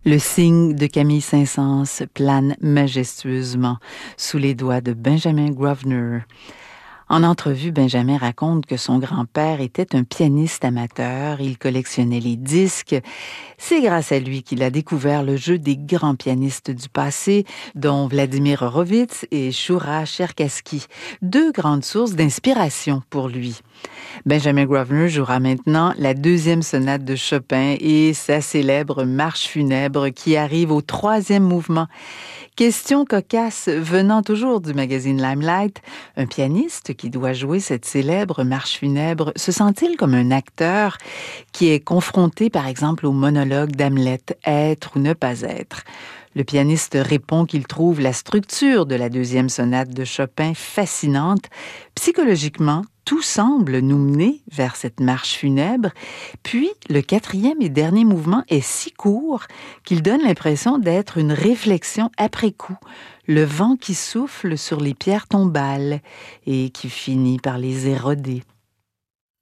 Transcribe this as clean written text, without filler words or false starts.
Le cygne de Camille Saint-Saëns plane majestueusement sous les doigts de Benjamin Grosvenor. En entrevue, Benjamin raconte que son grand-père était un pianiste amateur. Il collectionnait les disques. C'est grâce à lui qu'il a découvert le jeu des grands pianistes du passé, dont Vladimir Horowitz et Shura Cherkassky, deux grandes sources d'inspiration pour lui. Benjamin Grosvenor jouera maintenant la deuxième sonate de Chopin et sa célèbre marche funèbre qui arrive au troisième mouvement. Question cocasse venant toujours du magazine Limelight, un pianiste qui doit jouer cette célèbre marche funèbre se sent-il comme un acteur qui est confronté par exemple au monologue d'Hamlet, être ou ne pas être? Le pianiste répond qu'il trouve la structure de la deuxième sonate de Chopin fascinante. Psychologiquement, tout semble nous mener vers cette marche funèbre. Puis, le quatrième et dernier mouvement est si court qu'il donne l'impression d'être une réflexion après coup. Le vent qui souffle sur les pierres tombales et qui finit par les éroder.